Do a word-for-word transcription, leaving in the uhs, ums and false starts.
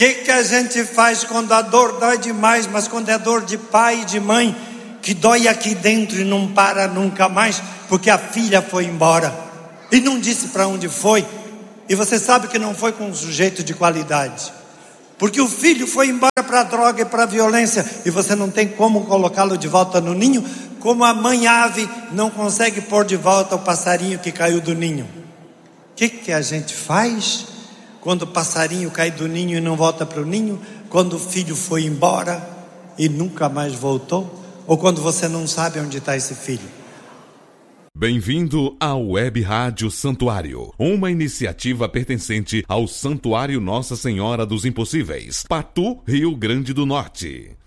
que que a gente faz quando a dor dói demais, mas quando é dor de pai e de mãe, que dói aqui dentro e não para nunca mais, porque a filha foi embora e não disse para onde foi, e você sabe que não foi com um sujeito de qualidade, porque o filho foi embora para a droga e para a violência, e você não tem como colocá-lo de volta no ninho, como a mãe ave não consegue pôr de volta o passarinho que caiu do ninho. O que que a gente faz quando o passarinho cai do ninho e não volta para o ninho? Quando o filho foi embora e nunca mais voltou? Ou quando você não sabe onde está esse filho? Bem-vindo à Web Rádio Santuário, uma iniciativa pertencente ao Santuário Nossa Senhora dos Impossíveis, Patu, Rio Grande do Norte.